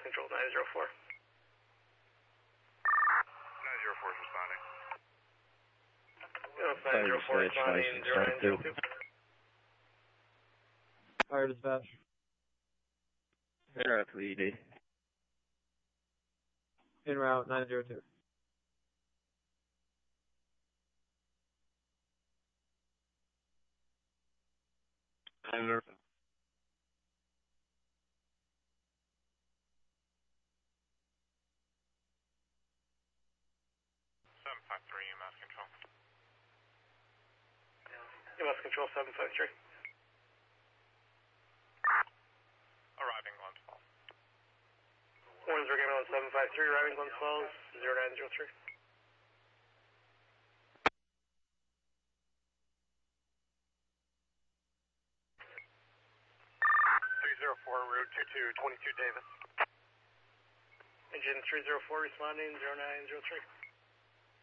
Control 904. 904 is responding. 904 responding 0902. Fire dispatch. En route to ED. En route 902. En 753 UMass Control. UMass Control 753. Arriving Glens Falls. Warrants are given on 753, arriving Glens Falls 0903. 304, Route 2222 Davis. Engine 304 responding 0903.